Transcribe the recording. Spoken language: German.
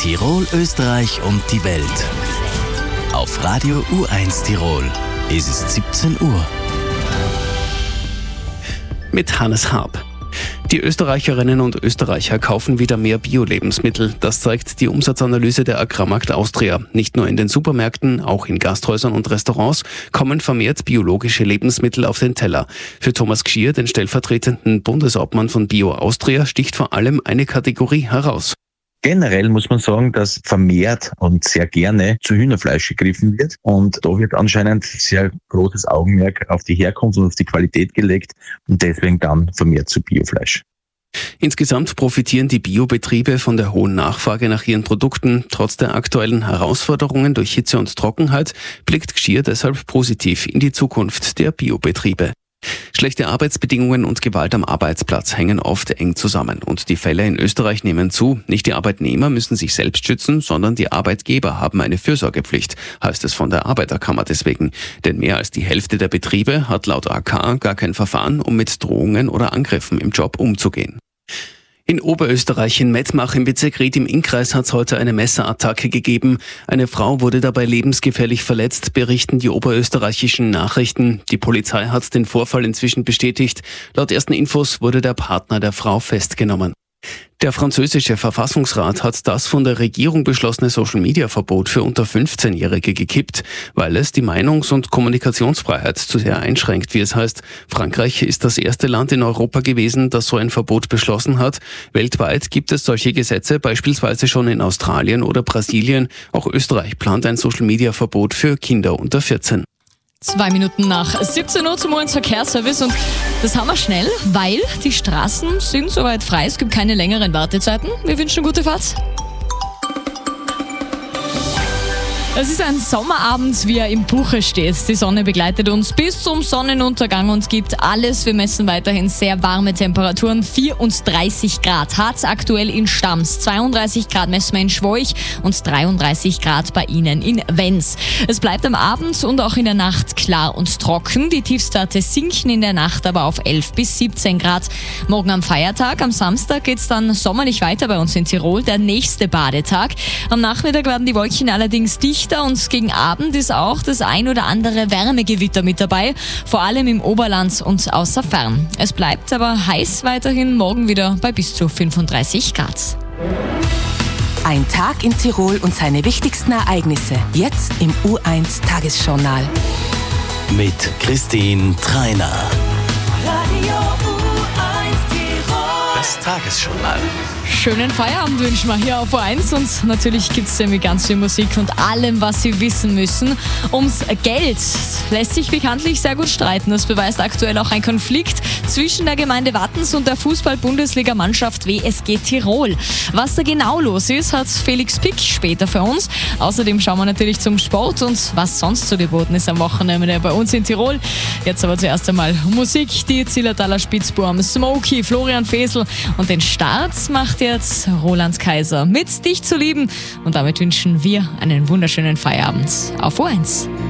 Tirol, Österreich und die Welt. Auf Radio U1 Tirol ist es 17 Uhr. Mit Hannes Haab. Die Österreicherinnen und Österreicher kaufen wieder mehr Bio-Lebensmittel. Das zeigt die Umsatzanalyse der Agrarmarkt Austria. Nicht nur in den Supermärkten, auch in Gasthäusern und Restaurants kommen vermehrt biologische Lebensmittel auf den Teller. Für Thomas Gschier, den stellvertretenden Bundesobmann von Bio Austria, sticht vor allem eine Kategorie heraus. Generell muss man sagen, dass vermehrt und sehr gerne zu Hühnerfleisch gegriffen wird. Und da wird anscheinend sehr großes Augenmerk auf die Herkunft und auf die Qualität gelegt und deswegen dann vermehrt zu Biofleisch. Insgesamt profitieren die Biobetriebe von der hohen Nachfrage nach ihren Produkten. Trotz der aktuellen Herausforderungen durch Hitze und Trockenheit blickt Gschier deshalb positiv in die Zukunft der Biobetriebe. Schlechte Arbeitsbedingungen und Gewalt am Arbeitsplatz hängen oft eng zusammen und die Fälle in Österreich nehmen zu. Nicht die Arbeitnehmer müssen sich selbst schützen, sondern die Arbeitgeber haben eine Fürsorgepflicht, heißt es von der Arbeiterkammer deswegen. Denn mehr als die Hälfte der Betriebe hat laut AK gar kein Verfahren, um mit Drohungen oder Angriffen im Job umzugehen. In Oberösterreich in Mettmach im Bezirk Ried im Innkreis hat es heute eine Messerattacke gegeben. Eine Frau wurde dabei lebensgefährlich verletzt, berichten die oberösterreichischen Nachrichten. Die Polizei hat den Vorfall inzwischen bestätigt. Laut ersten Infos wurde der Partner der Frau festgenommen. Der französische Verfassungsrat hat das von der Regierung beschlossene Social-Media-Verbot für unter 15-Jährige gekippt, weil es die Meinungs- und Kommunikationsfreiheit zu sehr einschränkt, wie es heißt. Frankreich ist das erste Land in Europa gewesen, das so ein Verbot beschlossen hat. Weltweit gibt es solche Gesetze, beispielsweise schon in Australien oder Brasilien. Auch Österreich plant ein Social-Media-Verbot für Kinder unter 14. 2 Minuten nach 17 Uhr zum Verkehrsservice und das haben wir schnell, weil die Straßen sind soweit frei. Es gibt keine längeren Wartezeiten. Wir wünschen gute Fahrt. Es ist ein Sommerabend, wie er im Buche steht. Die Sonne begleitet uns bis zum Sonnenuntergang und gibt alles. Wir messen weiterhin sehr warme Temperaturen. 34 Grad hat es aktuell in Stams. 32 Grad messen wir in Schwoich und 33 Grad bei Ihnen in Wenz. Es bleibt am Abend und auch in der Nacht klar und trocken. Die Tiefstwerte sinken in der Nacht aber auf 11 bis 17 Grad. Morgen am Feiertag, am Samstag, geht es dann sommerlich weiter bei uns in Tirol. Der nächste Badetag. Am Nachmittag werden die Wolken allerdings dicht. Und gegen Abend ist auch das ein oder andere Wärmegewitter mit dabei, vor allem im Oberland und außer Fern. Es bleibt aber heiß weiterhin, morgen wieder bei bis zu 35 Grad. Ein Tag in Tirol und seine wichtigsten Ereignisse, jetzt im U1 Tagesjournal. Mit Christine Treiner. Radio U1 Tirol. Das Tagesjournal. Schönen Feierabend wünschen wir hier auf U1 und natürlich gibt es nämlich ganz viel Musik und allem, was Sie wissen müssen. Ums Geld lässt sich bekanntlich sehr gut streiten. Das beweist aktuell auch ein Konflikt zwischen der Gemeinde Wattens und der Fußball-Bundesliga-Mannschaft WSG Tirol. Was da genau los ist, hat Felix Pick später für uns. Außerdem schauen wir natürlich zum Sport und was sonst so geboten ist am Wochenende bei uns in Tirol. Jetzt aber zuerst einmal Musik, die Zillertaler Spitzbuben, Smokey, Florian Fesel und den Start macht jetzt Roland Kaiser mit Dich zu lieben und damit wünschen wir einen wunderschönen Feierabend auf U1.